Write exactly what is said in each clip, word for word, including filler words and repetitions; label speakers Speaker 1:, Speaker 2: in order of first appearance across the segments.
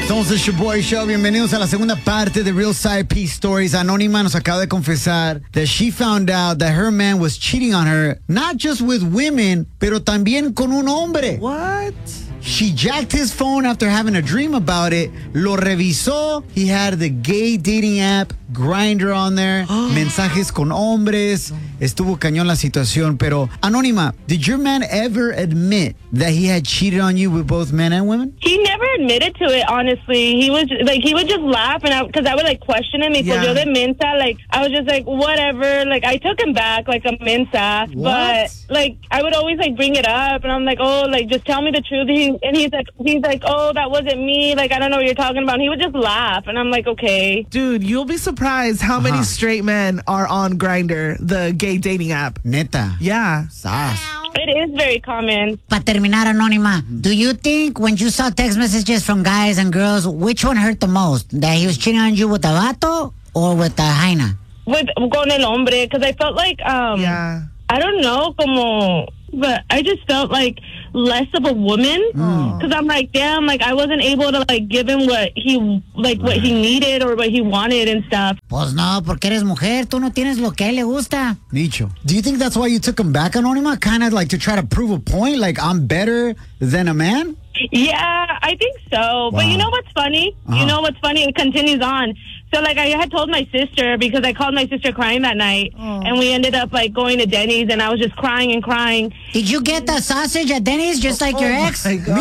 Speaker 1: Somos el Shoboy Show. Bienvenidos a la segunda parte de Real Side P Stories. Anónima nos acaba de confesar that she found out that her man was cheating on her, not just with women, pero también con un hombre.
Speaker 2: What?
Speaker 1: She jacked his phone after having a dream about it. Lo revisó. He had the gay dating app Grindr on there. Mensajes con hombres. Estuvo cañón la situación. Pero, Anónima, did your man ever admit that he had cheated on you with both men and women?
Speaker 3: He never admitted to it, honestly. He was like, he would just laugh, and I, because I would like question him. Because
Speaker 2: Yeah.
Speaker 3: yo de mensa, like, I was just like, whatever. Like, I took him back like a mensa.
Speaker 1: What?
Speaker 3: But, like, I would always like bring it up, and I'm like, oh, like, just tell me the truth. He, and he's like, he's like, oh, that wasn't me. Like, I don't know what you're talking about. And he would just laugh, and I'm like, okay.
Speaker 2: Dude, you'll be surprised how many
Speaker 1: Uh-huh.
Speaker 2: straight men are on Grindr, the gay dating app.
Speaker 1: Neta.
Speaker 2: Yeah.
Speaker 1: Sas.
Speaker 3: It is very common.
Speaker 4: Para terminar, Anónima, do you think when you saw text messages from guys and girls, which one hurt the most? That he was cheating on you with a vato or with a jaina?
Speaker 3: With con el hombre, because I felt like, um,
Speaker 2: Yeah.
Speaker 3: I don't know, como, but I just felt like less of a woman. Because I'm like, damn, like I wasn't able to like give him what he, like what he needed or what he wanted and stuff.
Speaker 4: Pues no, porque eres mujer, tú no tienes lo que a él le gusta.
Speaker 1: Nicho. Do you think that's why you took him back, Anónima? Kind of like to try to prove a point? Like, I'm better than a man?
Speaker 3: Yeah, I think so. But
Speaker 1: Wow.
Speaker 3: you know what's funny?
Speaker 1: Uh-huh.
Speaker 3: You know what's funny? It continues on. So, like, I had told my sister because I called my sister crying that night. And we ended up, like, going to Denny's, and I was just crying and crying.
Speaker 4: Did you get the sausage at Denny's just like your ex?
Speaker 2: My God.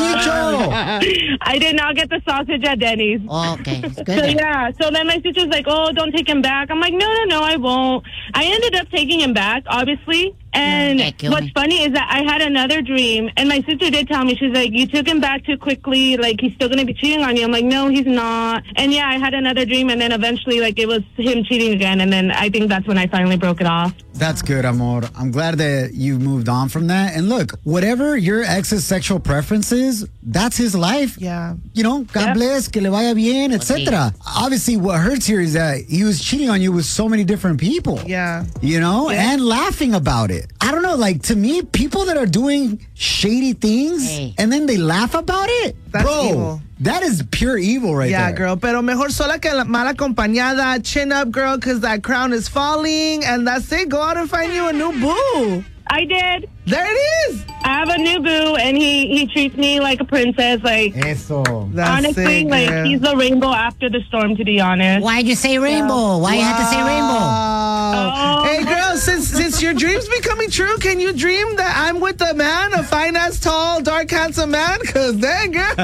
Speaker 1: Nicho!
Speaker 3: I did not get the sausage at Denny's.
Speaker 4: Oh, okay, it's good.
Speaker 3: So,
Speaker 4: then.
Speaker 3: yeah. So then my sister's like, oh, don't take him back. I'm like, no, no, no, I won't. I ended up taking him back, obviously. And
Speaker 4: Yeah, kill
Speaker 3: what's
Speaker 4: me.
Speaker 3: funny is that I had another dream, and my sister did tell me, she's like, you took him back too quickly. Like, he's still going to be cheating on you. I'm like, no, he's not. And yeah, I had another dream, and then eventually, like, it was him cheating again. And then I think that's when I finally broke it off.
Speaker 1: That's good, amor. I'm glad that you moved on from that. And look, whatever your ex's sexual preference is, that's his life.
Speaker 2: Yeah.
Speaker 1: You know, God
Speaker 3: Yeah.
Speaker 1: bless, que le vaya bien, et cetera. Obviously, what hurts here is that he was cheating on you with so many different people.
Speaker 2: Yeah.
Speaker 1: You know,
Speaker 2: Yeah.
Speaker 1: and laughing about it. I don't know, like, to me, people that are doing shady things
Speaker 4: Hey.
Speaker 1: and then they laugh about it,
Speaker 2: That's
Speaker 1: bro,
Speaker 2: evil.
Speaker 1: that is pure evil right
Speaker 2: Yeah,
Speaker 1: there.
Speaker 2: girl. Pero mejor sola que la- mal acompañada. Chin up, girl, because that crown is falling. And that's it. Go out and find you a new boo.
Speaker 3: I did.
Speaker 2: There it is.
Speaker 3: I have a new boo, and he, he treats me like a princess. Like,
Speaker 1: Eso.
Speaker 2: That's
Speaker 3: honestly,
Speaker 2: it,
Speaker 3: like,
Speaker 2: girl.
Speaker 3: he's the rainbow after the storm, to be honest.
Speaker 4: Why'd you say rainbow? Why you had to say rainbow?
Speaker 2: Wow.
Speaker 3: Oh.
Speaker 2: Hey, girl, since since your dreams becoming true, can you dream that I'm with a man, a fine-ass, tall, dark, handsome man? Because then, girl.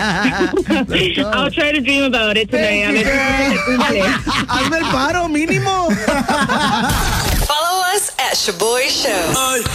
Speaker 3: I'll try to dream about it today.
Speaker 2: Thank you,
Speaker 3: I'm
Speaker 2: girl. Hazme el paro, mínimo.
Speaker 5: Follow us at Shoboy Show.